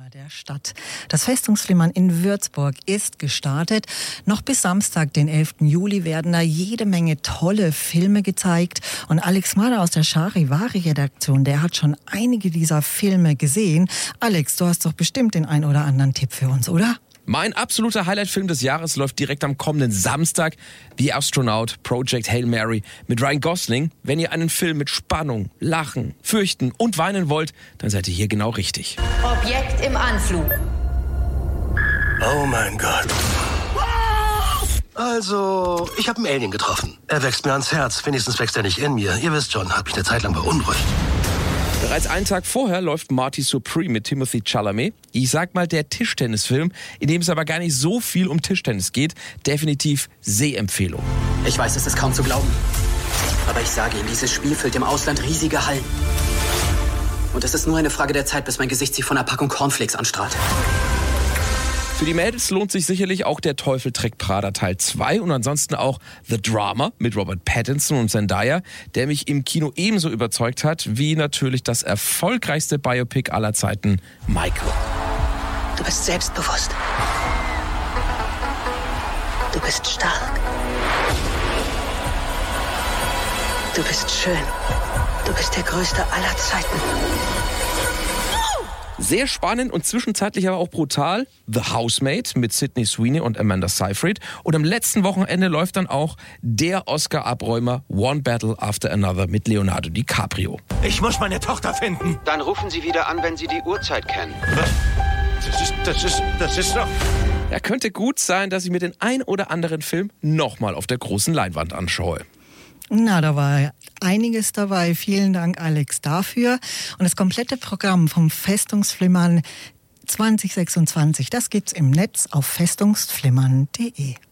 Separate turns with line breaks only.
der Stadt. Das Festungsflimmern in Würzburg ist gestartet. Noch bis Samstag, den 11. Juli, werden da jede Menge tolle Filme gezeigt. Und Alex Mader aus der Charivari-Redaktion, der hat schon einige dieser Filme gesehen. Alex, du hast doch bestimmt den ein oder anderen Tipp für uns, oder?
Mein absoluter Highlight-Film des Jahres läuft direkt am kommenden Samstag. The Astronaut, Project Hail Mary mit Ryan Gosling. Wenn ihr einen Film mit Spannung, Lachen, Fürchten und Weinen wollt, dann seid ihr hier genau richtig.
Objekt im Anflug.
Oh mein Gott. Also, ich habe einen Alien getroffen. Er wächst mir ans Herz. Wenigstens wächst er nicht in mir. Ihr wisst schon, hat mich eine Zeit lang beunruhigt.
Bereits einen Tag vorher läuft Marty Supreme mit Timothée Chalamet. Ich sag mal, der Tischtennisfilm, in dem es aber gar nicht so viel um Tischtennis geht. Definitiv Sehempfehlung.
Ich weiß, es ist kaum zu glauben. Aber ich sage Ihnen, dieses Spiel füllt im Ausland riesige Hallen. Und es ist nur eine Frage der Zeit, bis mein Gesicht Sie von einer Packung Cornflakes anstrahlt.
Für die Mädels lohnt sich sicherlich auch Der Teufel trägt Prada Teil 2 und ansonsten auch The Drama mit Robert Pattinson und Zendaya, der mich im Kino ebenso überzeugt hat, wie natürlich das erfolgreichste Biopic aller Zeiten, Michael.
Du bist selbstbewusst. Du bist stark. Du bist schön. Du bist der Größte aller Zeiten.
Sehr spannend und zwischenzeitlich aber auch brutal. The Housemaid mit Sydney Sweeney und Amanda Seyfried. Und am letzten Wochenende läuft dann auch der Oscar-Abräumer One Battle After Another mit Leonardo DiCaprio.
Ich muss meine Tochter finden.
Dann rufen Sie wieder an, wenn Sie die Uhrzeit kennen.
Das ist doch...
Ja, könnte gut sein, dass ich mir den ein oder anderen Film nochmal auf der großen Leinwand anschaue.
Na, da war einiges dabei. Vielen Dank, Alex, dafür. Und das komplette Programm vom Festungsflimmern 2026, das gibt's im Netz auf festungsflimmern.de.